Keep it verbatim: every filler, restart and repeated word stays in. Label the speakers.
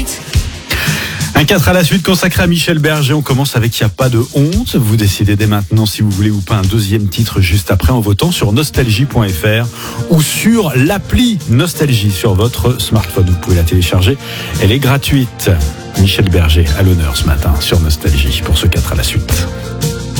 Speaker 1: suite.
Speaker 2: Un quatre à la suite consacré à Michel Berger. On commence avec « Y a pas de honte ». Vous décidez dès maintenant si vous voulez ou pas un deuxième titre juste après en votant sur nostalgie point f r ou sur l'appli Nostalgie sur votre smartphone. Vous pouvez la télécharger. Elle est gratuite. Michel Berger à l'honneur ce matin sur Nostalgie pour ce quatre à la suite.